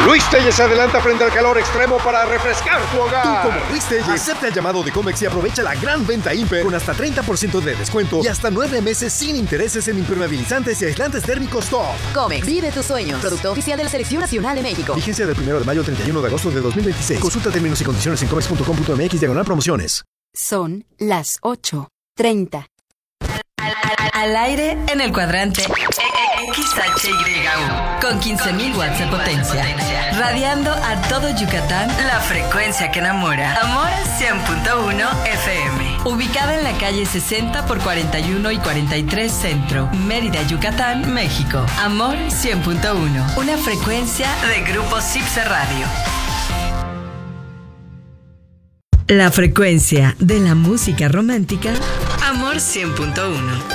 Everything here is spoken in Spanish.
Luis Telles se adelanta frente al calor extremo para refrescar tu hogar. Tú, como Luis Telles, acepta el llamado de Comex y aprovecha la gran venta Imper con hasta 30% de descuento y hasta 9 meses sin intereses en impermeabilizantes y aislantes térmicos top. Comex, vive tus sueños. Producto oficial de la Selección Nacional de México. Vigencia del 1 de mayo al 31 de agosto de 2026. Consulta términos y condiciones en comex.com.mx/promociones. Son las 8:30. Al aire en el cuadrante XHYU con 15.000 watts de potencia, radiando a todo Yucatán, la frecuencia que enamora. Amor 100.1 FM, ubicada en la calle 60 por 41 y 43 Centro, Mérida, Yucatán, México. Amor 100.1, una frecuencia de Grupo Cipse Radio. La frecuencia de la música romántica. Amor 100.1.